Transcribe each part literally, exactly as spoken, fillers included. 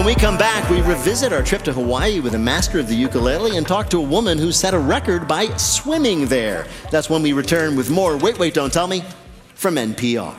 When we come back, we revisit our trip to Hawaii with a master of the ukulele and talk to a woman who set a record by swimming there. That's when we return with more Wait, Wait, Don't Tell Me from N P R.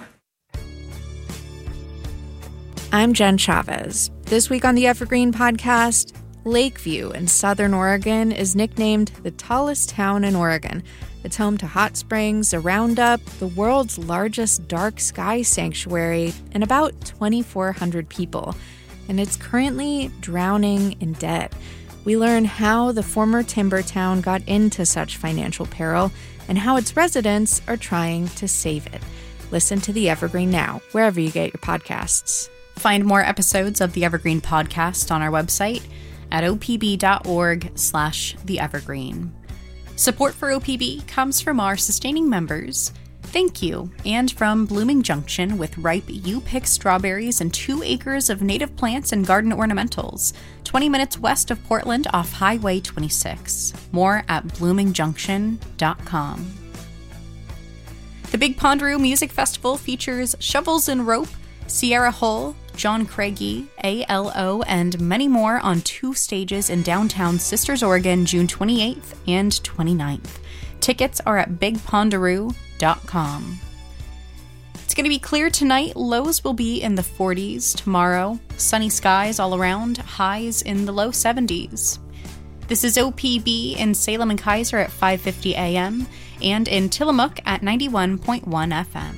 I'm Jen Chavez. This week on the Evergreen Podcast, Lakeview in Southern Oregon is nicknamed the tallest town in Oregon. It's home to hot springs, a roundup, the world's largest dark sky sanctuary, and about twenty-four hundred people. And it's currently drowning in debt. We learn how the former timber town got into such financial peril and how its residents are trying to save it. Listen to The Evergreen now, wherever you get your podcasts. Find more episodes of The Evergreen Podcast on our website at opb.org slash The Evergreen. Support for O P B comes from our sustaining members. Thank you. And from Blooming Junction with ripe you-pick strawberries and two acres of native plants and garden ornamentals. twenty minutes west of Portland off Highway twenty-six. More at blooming junction dot com. The Big Pondaroo Music Festival features Shovels and Rope, Sierra Hull, John Craigie, A L O, and many more on two stages in downtown Sisters, Oregon, June twenty-eighth and twenty-ninth. Tickets are at big pondaroo dot com. It's going to be clear tonight. Lows will be in the forties tomorrow. Sunny skies all around. Highs in the low seventies. This is O P B in Salem and Kaiser at five fifty a.m. and in Tillamook at ninety-one point one F M.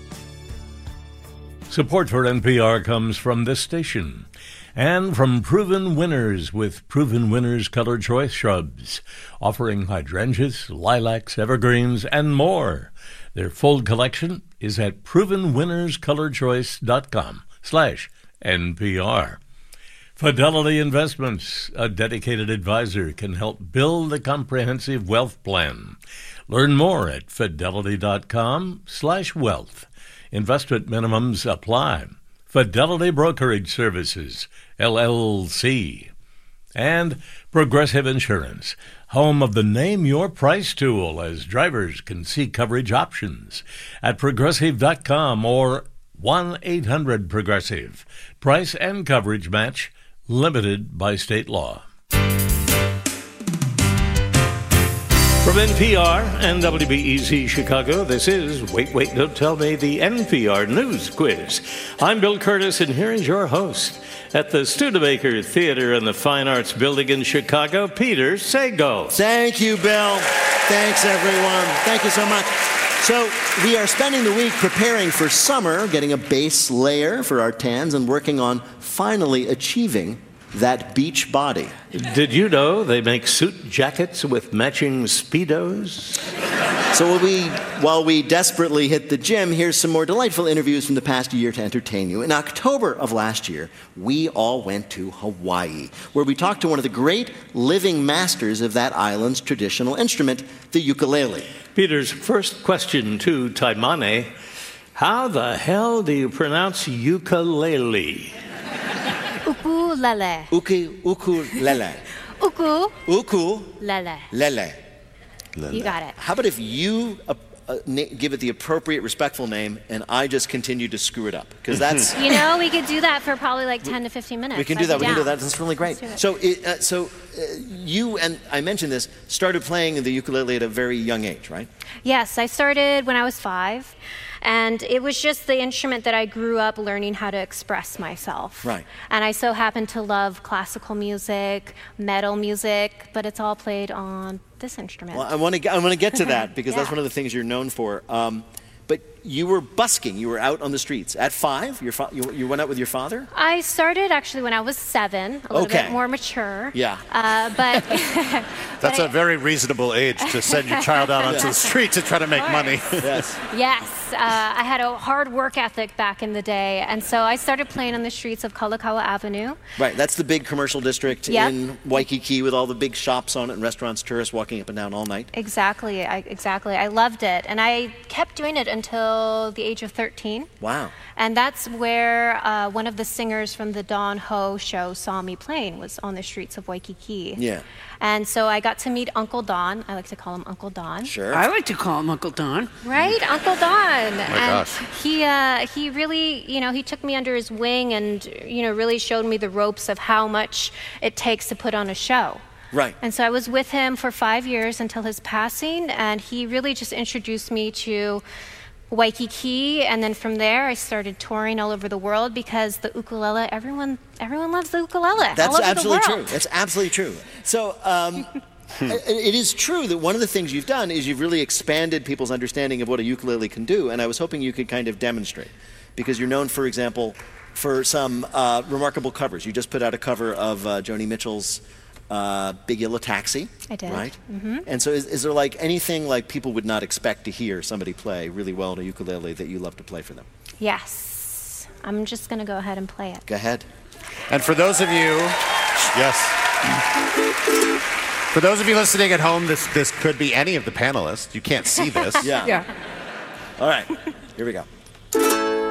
Support for N P R comes from this station and from Proven Winners with Proven Winners Color Choice Shrubs, offering hydrangeas, lilacs, evergreens, and more. Their full collection is at proven winners color choice dot com slash N P R. Fidelity Investments, a dedicated advisor, can help build a comprehensive wealth plan. Learn more at fidelity.com slash wealth. Investment minimums apply. Fidelity Brokerage Services, L L C. And Progressive Insurance, home of the Name Your Price tool, as drivers can see coverage options at progressive dot com or one eight hundred progressive. Price and coverage match limited by state law. From N P R and W B E Z Chicago, this is Wait, Wait, Don't Tell Me, the N P R News Quiz. I'm Bill Curtis, and here is your host at the Studebaker Theater and the Fine Arts Building in Chicago, Peter Sago. Thank you, Bill. Thanks, everyone. Thank you so much. So we are spending the week preparing for summer, getting a base layer for our tans, and working on finally achieving that beach body. Did you know they make suit jackets with matching Speedos? So while we, while we desperately hit the gym, here's some more delightful interviews from the past year to entertain you. In October of last year, we all went to Hawaii, where we talked to one of the great living masters of that island's traditional instrument, the ukulele. Peter's first question to Taimane, how the hell do you pronounce ukulele? Ukulele. Uku, ukulele. Uku. Uku. Lele. Lele. You got it. How about if you uh, uh, na- give it the appropriate, respectful name, and I just continue to screw it up? Because that's... You know, we could do that for probably like ten to fifteen minutes. We can do I'd that. be We can do down. that. That's really great. Let's So, it, uh, so uh, you, and I mentioned this, started playing the ukulele at a very young age, right? Yes, I started when I was five. And it was just the instrument that I grew up learning how to express myself. Right. And I so happen to love classical music, metal music, but it's all played on this instrument. Well, I want to I want to get to that because Yeah. that's one of the things you're known for. Um, but you were busking. You were out on the streets at five. Your fa- you, you went out with your father. I started actually when I was seven, a little Okay. bit more mature. Yeah. Uh, but That's but a very reasonable age to send your child out onto the street to try to make money. Yes. Yes, uh, I had a hard work ethic back in the day, and so I started playing on the streets of Kalakaua Avenue. Right. That's the big commercial district Yep. in Waikiki with all the big shops on it and restaurants, tourists walking up and down all night. Exactly, I, exactly. I loved it, and I kept doing it until until the age of thirteen. Wow. And that's where uh, one of the singers from the Don Ho show saw me playing, was on the streets of Waikiki. Yeah. And so I got to meet Uncle Don. I like to call him Uncle Don. Sure. I like to call him Uncle Don. Right? Uncle Don. Oh my and gosh. he uh, he really, you know, he took me under his wing and, you know, really showed me the ropes of how much it takes to put on a show. Right. And so I was with him for five years until his passing, and he really just introduced me to Waikiki, and then from there I started touring all over the world because the ukulele, everyone everyone loves the ukulele. That's all over absolutely the true. world. That's absolutely true. So um, it, it is true that one of the things you've done is you've really expanded people's understanding of what a ukulele can do, and I was hoping you could kind of demonstrate. Because you're known, for example, for some uh, remarkable covers. You just put out a cover of uh, Joni Mitchell's Uh, Big Yellow Taxi. I did. Right? Mm-hmm. And so is, is there like anything like people would not expect to hear somebody play really well on a ukulele that you love to play for them? Yes. I'm just going to go ahead and play it. Go ahead. And for those of you, yes. For those of you listening at home, this this could be any of the panelists. You can't see this. Yeah. Yeah. All right. Here we go.